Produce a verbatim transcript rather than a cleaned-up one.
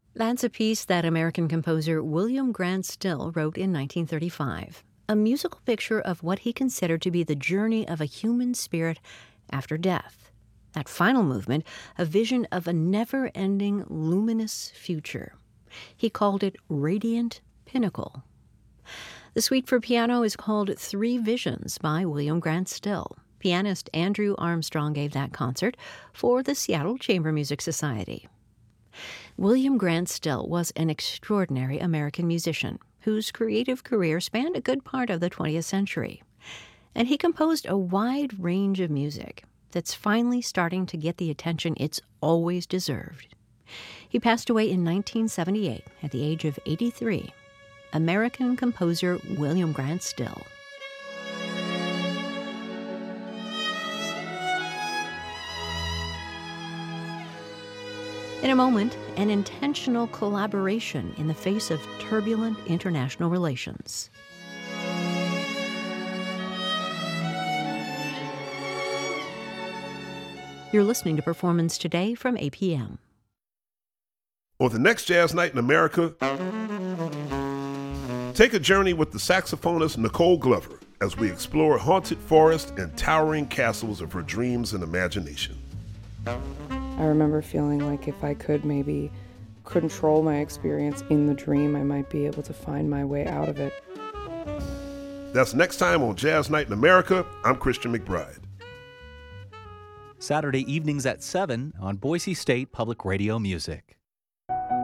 That's a piece that American composer William Grant Still wrote in nineteen thirty-five, a musical picture of what he considered to be the journey of a human spirit after death. That final movement, a vision of a never-ending, luminous future. He called it Radiant Pinnacle. The suite for piano is called Three Visions by William Grant Still. Pianist Andrew Armstrong gave that concert for the Seattle Chamber Music Society. William Grant Still was an extraordinary American musician whose creative career spanned a good part of the twentieth century. And he composed a wide range of music that's finally starting to get the attention it's always deserved. He passed away in nineteen seventy-eight at the age of eighty-three. American composer William Grant Still. In a moment, an intentional collaboration in the face of turbulent international relations. You're listening to Performance Today from A P M. On the next Jazz Night in America, take a journey with the saxophonist Nicole Glover as we explore haunted forests and towering castles of her dreams and imagination. I remember feeling like if I could maybe control my experience in the dream, I might be able to find my way out of it. That's next time on Jazz Night in America. I'm Christian McBride. Saturday evenings at seven on Boise State Public Radio Music.